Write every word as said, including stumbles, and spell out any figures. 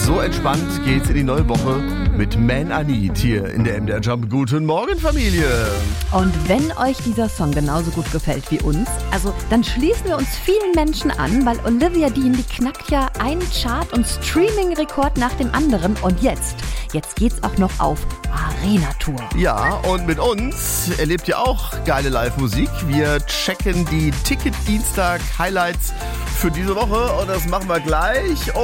So entspannt geht's in die neue Woche mit Man I Need hier in der M D R Jump. Guten Morgen, Familie! Und wenn euch dieser Song genauso gut gefällt wie uns, also dann schließen wir uns vielen Menschen an, weil Olivia Dean, die knackt ja einen Chart- und Streaming-Rekord nach dem anderen. Und jetzt, jetzt geht's auch noch auf Arena-Tour. Ja, und mit uns erlebt ihr auch geile Live-Musik. Wir checken die Ticket-Dienstag-Highlights für diese Woche und das machen wir gleich.